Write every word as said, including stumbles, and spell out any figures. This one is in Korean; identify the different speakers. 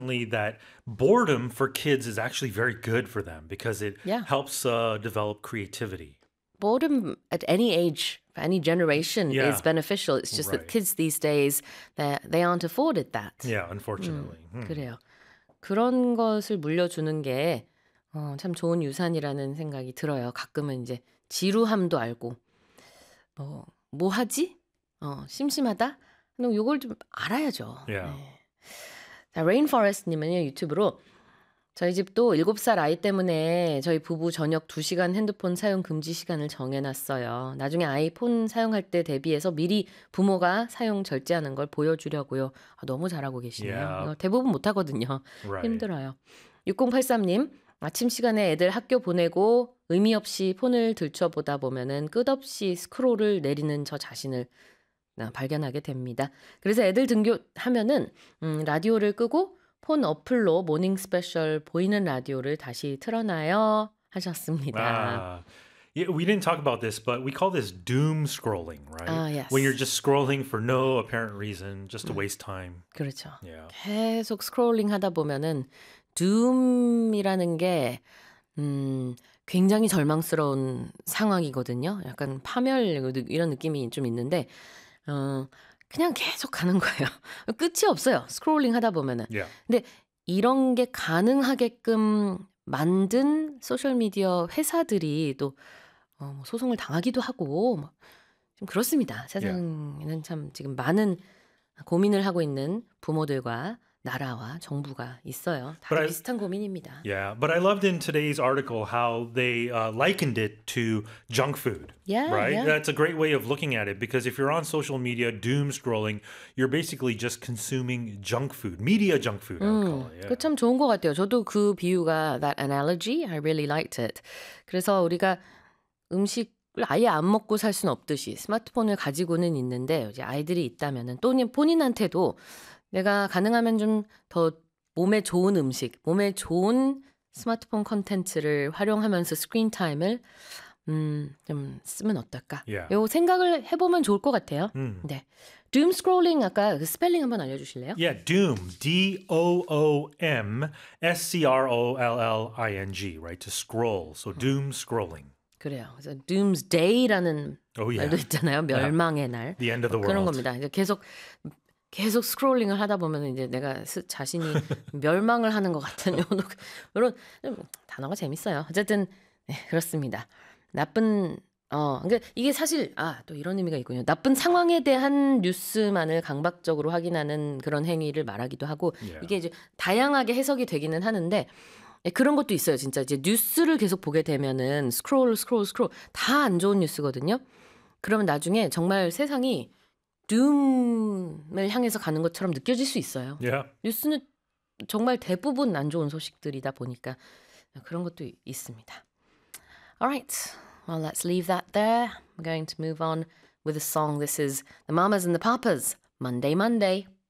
Speaker 1: that boredom for kids is actually very good for them because it
Speaker 2: Yeah.
Speaker 1: helps uh, develop creativity.
Speaker 2: Boredom at any age, for any generation
Speaker 1: Yeah.
Speaker 2: is beneficial. It's just that
Speaker 1: Right.
Speaker 2: kids these days, they they aren't afforded that.
Speaker 1: Yeah, unfortunately. Hmm.
Speaker 2: 그래요. 그런 것을 물려주는 게 어, 참 좋은 유산이라는 생각이 들어요. 가끔은 이제 지루함도 알고 뭐, 뭐 하지? 어, 심심하다? 그럼 요걸 좀 알아야죠.
Speaker 1: Yeah.
Speaker 2: 네. 자, 레인포레스트님은요 유튜브로 저희 집도 일곱 살 아이 때문에 저희 부부 저녁 두 시간 핸드폰 사용 금지 시간을 정해놨어요. 나중에 아이 폰 사용할 때 대비해서 미리 부모가 사용 절제하는 걸 보여주려고요. 아, 너무 잘하고 계시네요.
Speaker 1: Yeah.
Speaker 2: 이거 대부분 못하거든요.
Speaker 1: Right.
Speaker 2: 힘들어요. 육공팔삼님 아침 시간에 애들 학교 보내고 의미 없이 폰을 들춰보다 보면은 끝없이 스크롤을 내리는 저 자신을 발견하게 됩니다. 그래서 애들 등교하면은 음, 라디오를 끄고 폰 어플로 모닝 스페셜 보이는 라디오를 다시 틀어놔요 하셨습니다.
Speaker 1: Ah. Yeah, we didn't talk about this, but we call this doom scrolling, right?
Speaker 2: Ah, yes.
Speaker 1: When you're just scrolling for no apparent reason, just to waste time.
Speaker 2: 그렇죠.
Speaker 1: Yeah.
Speaker 2: 계속 스크롤링 하다 보면은 doom이라는 게 음, 굉장히 절망스러운 상황이거든요. 약간 파멸 이런 느낌이 좀 있는데 어, 그냥 계속 가는 거예요. 끝이 없어요. 스크롤링 하다 보면은.
Speaker 1: Yeah.
Speaker 2: 근데 이런 게 가능하게끔 만든 소셜미디어 회사들이 또 어, 뭐 소송을 당하기도 하고 뭐 좀 그렇습니다. 세상에는 참 지금 많은 고민을 하고 있는 부모들과 나라와 정부가 있어요. 다
Speaker 1: But I-
Speaker 2: 비슷한 고민입니다.
Speaker 1: Yeah, but I loved in today's article how they uh, likened it to junk food.
Speaker 2: Yeah,
Speaker 1: right?
Speaker 2: yeah.
Speaker 1: That's a great way of looking at it because if you're on social media doom scrolling, you're basically just consuming junk food, media junk food. I would call it. Yeah.
Speaker 2: 그 참 좋은 것 같아요. 저도 그 비유가 that analogy, I really liked it. 그래서 우리가 음식을 아예 안 먹고 살 수는 없듯이 스마트폰을 가지고는 있는데 이제 아이들이 있다면은 또 본인한테도 내가 가능하면 좀 더 몸에 좋은 음식, 몸에 좋은 스마트폰 콘텐츠를 활용하면서 스크린 타임을 음, 좀 쓰면 어떨까?
Speaker 1: Yeah.
Speaker 2: 요 생각을 해보면 좋을 것 같아요.
Speaker 1: 음.
Speaker 2: 네. doom scrolling 아까 그 스펠링 한번 알려주실래요?
Speaker 1: Yeah, doom, D O O M S C R O L L I N G, right? To scroll. So doom scrolling.
Speaker 2: 그래요. 그래서 doomsday라는
Speaker 1: Oh, yeah.
Speaker 2: 말도 있잖아요. 멸망의 날.
Speaker 1: The end of the
Speaker 2: 그런
Speaker 1: world.
Speaker 2: 겁니다. 이제 계속 계속 스크롤링을 하다 보면 이제 내가 스, 자신이 멸망을 하는 것 같은 이런, 이런 단어가 재밌어요. 어쨌든 네, 그렇습니다. 나쁜 어 그러니까 이게 사실 아 또 이런 의미가 있군요. 나쁜 상황에 대한 뉴스만을 강박적으로 확인하는 그런 행위를 말하기도 하고
Speaker 1: Yeah.
Speaker 2: 이게 이제 다양하게 해석이 되기는 하는데 예, 그런 것도 있어요. 진짜 이제 뉴스를 계속 보게 되면은 스크롤 스크롤 스크롤 다 안 좋은 뉴스거든요. 그러면 나중에 정말 세상이 doom을 향해서 가는 것처럼 느껴질 수 있어요.
Speaker 1: Yeah.
Speaker 2: 뉴스는 정말 대부분 안 좋은 소식들이다 보니까 그런 것도 있습니다. Alright, well let's leave that there. We're going to move on with a song. This is the Mamas and the Papas, Monday Monday.